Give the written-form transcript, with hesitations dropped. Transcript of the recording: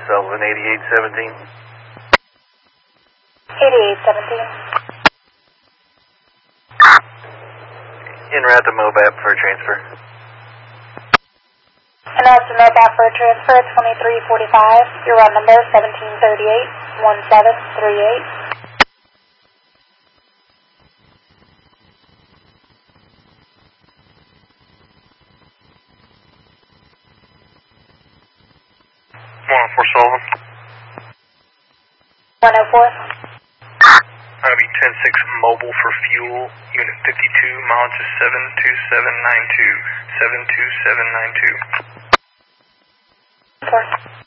Sullivan 8817. 8817. En route to Mobap for a transfer. And that's the Mobap for a transfer, 2345. Your run number, 1738-1738. For Sullivan. 104. That'll be 106 mobile for fuel, unit 52, mileage is 72792. 72792. 4.